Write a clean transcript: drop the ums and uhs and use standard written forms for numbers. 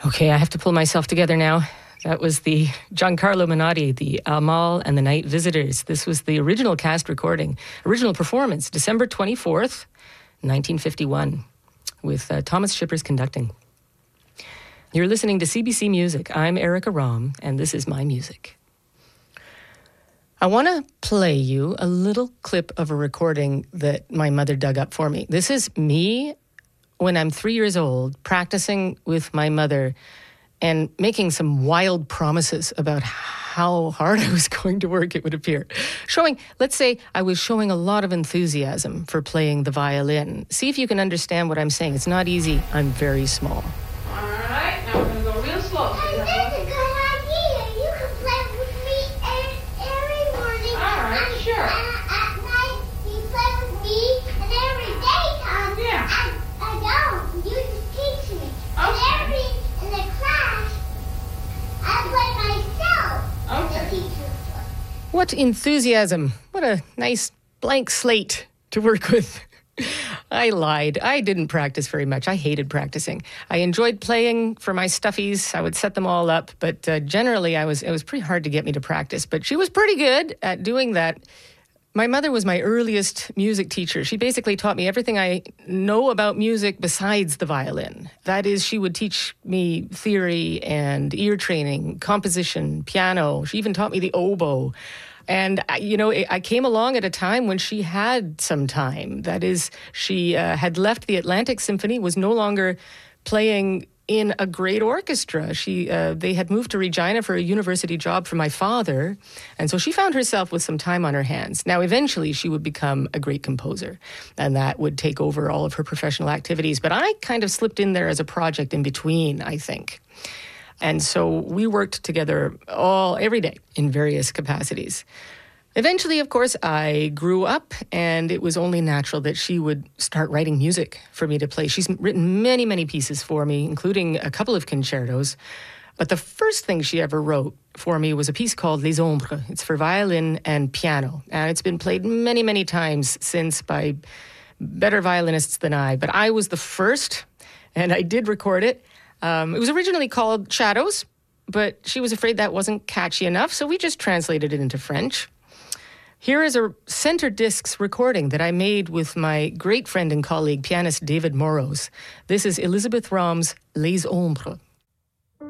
Okay, I have to pull myself together now. That was the Giancarlo Menotti, the Amal and the Night Visitors. This was the original cast recording, original performance, December 24th, 1951, with Thomas Shippers conducting. You're listening to CBC Music. I'm Erica Rahm, and this is my music. I want to play you a little clip of a recording that my mother dug up for me. This is me when I'm 3 years old, practicing with my mother and making some wild promises about how hard I was going to work, it would appear. Let's say I was showing a lot of enthusiasm for playing the violin. See if you can understand what I'm saying. It's not easy. I'm very small. All right, now we're going to go real slow. Hey, that's a good idea. You can play with me every morning. All right, sure. At night, you play with me, and every daytime, Yeah. I don't. You just teach me. Okay. And in the class, I play myself. Okay. The teacher. What enthusiasm. What a nice blank slate to work with. I lied. I didn't practice very much. I hated practicing. I enjoyed playing for my stuffies. I would set them all up, but generally it was pretty hard to get me to practice. But she was pretty good at doing that. My mother was my earliest music teacher. She basically taught me everything I know about music besides the violin. That is, she would teach me theory and ear training, composition, piano. She even taught me the oboe. And, I came along at a time when she had some time. That is, she had left the Atlantic Symphony, was no longer playing in a great orchestra. They had moved to Regina for a university job for my father. And so she found herself with some time on her hands. Now, eventually, she would become a great composer, and that would take over all of her professional activities. But I kind of slipped in there as a project in between, I think. And so we worked together every day in various capacities. Eventually, of course, I grew up, and it was only natural that she would start writing music for me to play. She's written many, many pieces for me, including a couple of concertos. But the first thing she ever wrote for me was a piece called Les Ombres. It's for violin and piano, and it's been played many, many times since by better violinists than I. But I was the first, and I did record it. It was originally called Shadows, but she was afraid that wasn't catchy enough, so we just translated it into French. Here is a center discs recording that I made with my great friend and colleague, pianist David Moros. This is Elizabeth Rahm's Les Ombres.